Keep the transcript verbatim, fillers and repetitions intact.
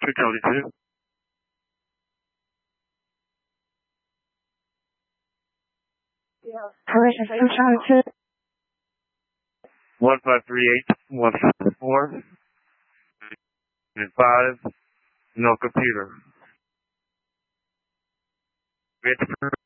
two twenty-two. Permission for two twenty-two. one five three eight one seven four. And five, no computer.